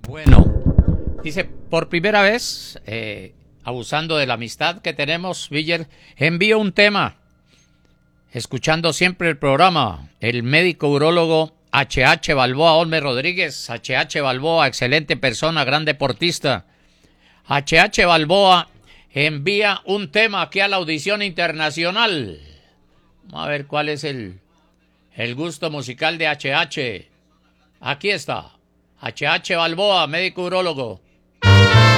Bueno, dice, por primera vez, abusando de la amistad que tenemos, Viller, envío un tema, escuchando siempre el programa, el médico urólogo H.H. Balboa Olme Rodríguez. H.H. Balboa, excelente persona, gran deportista. H.H. Balboa envía un tema aquí a la audición internacional. Vamos a ver cuál es el gusto musical de H.H. Aquí está. H.H. Balboa, médico urólogo.